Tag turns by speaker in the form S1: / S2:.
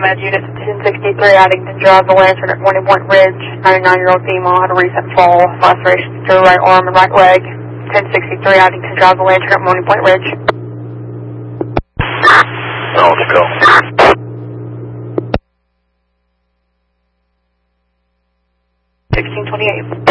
S1: EMS unit 1063 Addington Drive, the lantern at Morning Point Ridge. 99-year-old female had a recent fall, lacerations to her right arm and right leg. 1063 Addington Drive, the lantern at Morning Point Ridge.
S2: Oh, let's go.
S1: 1628.